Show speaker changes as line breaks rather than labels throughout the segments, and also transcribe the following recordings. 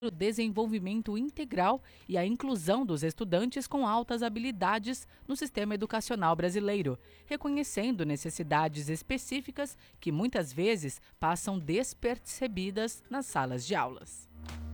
o desenvolvimento integral e a inclusão dos estudantes com altas habilidades no sistema educacional brasileiro, reconhecendo necessidades específicas que muitas vezes passam despercebidas nas salas de aulas.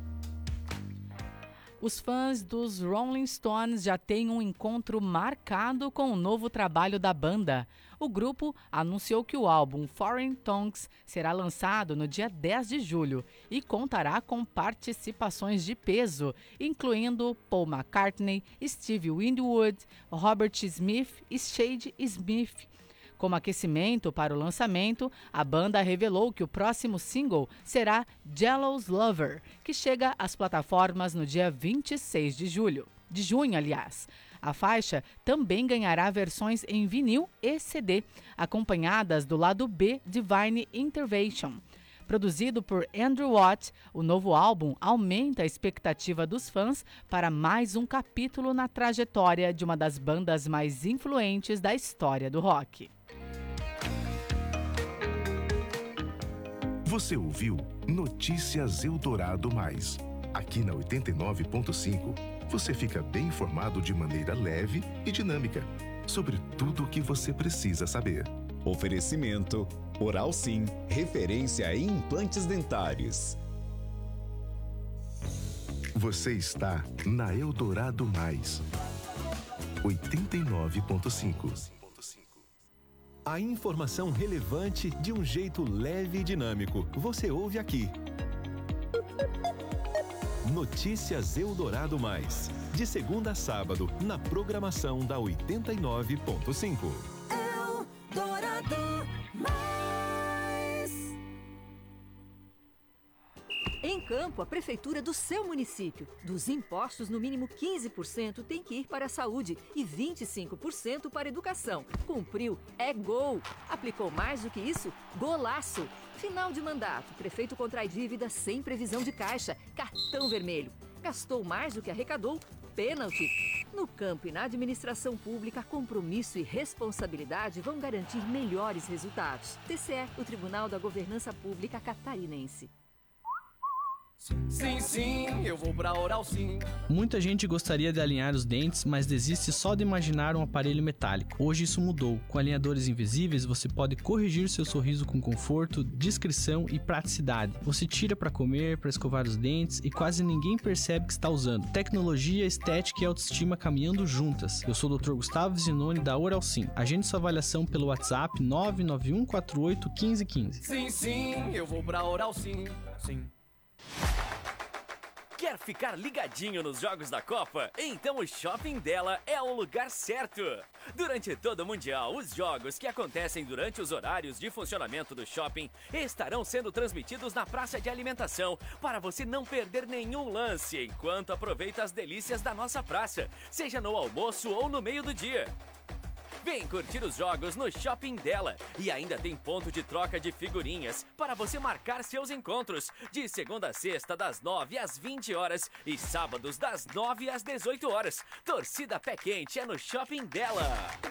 Os fãs dos Rolling Stones já têm um encontro marcado com o novo trabalho da banda. O grupo anunciou que o álbum Foreign Tongues será lançado no dia 10 de julho e contará com participações de peso, incluindo Paul McCartney, Stevie Winwood, Robert Smith e Chad Smith. Como aquecimento para o lançamento, a banda revelou que o próximo single será Jealous Lover, que chega às plataformas no dia 26 de junho, aliás. A faixa também ganhará versões em vinil e CD, acompanhadas do lado B Divine Intervention. Produzido por Andrew Watt, o novo álbum aumenta a expectativa dos fãs para mais um capítulo na trajetória de uma das bandas mais influentes da história do rock.
Você ouviu Notícias Eldorado Mais. Aqui na 89.5, você fica bem informado de maneira leve e dinâmica sobre tudo o que você precisa saber.
Oferecimento Oral Sim, referência em implantes dentários.
Você está na Eldorado Mais. 89.5.
A informação relevante de um jeito leve e dinâmico. Você ouve aqui. Notícias Eldorado Mais. De segunda a sábado, na programação da 89.5.
Eldorado Mais. Em Campo, a prefeitura do seu município. Dos impostos, no mínimo 15% tem que ir para a saúde e 25% para a educação. Cumpriu, é gol. Aplicou mais do que isso? Golaço. Final de mandato, prefeito contrai dívida sem previsão de caixa. Cartão vermelho. Gastou mais do que arrecadou? Pênalti. No campo e na administração pública, compromisso e responsabilidade vão garantir melhores resultados. TCE, o Tribunal da Governança Pública Catarinense.
Sim, sim, eu vou pra Oral Sim.
Muita gente gostaria de alinhar os dentes, mas desiste só de imaginar um aparelho metálico. Hoje isso mudou. Com alinhadores invisíveis, você pode corrigir seu sorriso com conforto, discrição e praticidade. Você tira para comer, para escovar os dentes e quase ninguém percebe que está usando. Tecnologia, estética e autoestima caminhando juntas. Eu sou o Dr. Gustavo Zinoni da Oral Sim. Agende sua avaliação pelo WhatsApp 991481515.
Sim, sim, eu vou pra Oral Sim. Sim.
Quer ficar ligadinho nos jogos da Copa? Então o Shopping dela é o lugar certo! Durante todo o Mundial, os jogos que acontecem durante os horários de funcionamento do shopping estarão sendo transmitidos na praça de alimentação para você não perder nenhum lance enquanto aproveita as delícias da nossa praça, seja no almoço ou no meio do dia. Vem curtir os jogos no Shopping dela e ainda tem ponto de troca de figurinhas para você marcar seus encontros de segunda a sexta das 9 às 20 horas e sábados das 9 às 18 horas. Torcida Pé Quente é no Shopping dela.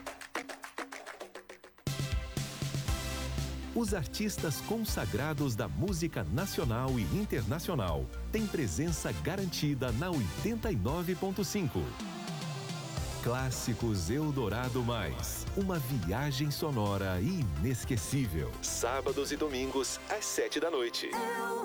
Os artistas consagrados da música nacional e internacional têm presença garantida na 89.5. Clássicos Eldorado Mais. Uma viagem sonora inesquecível. Sábados e domingos, às 7 da noite.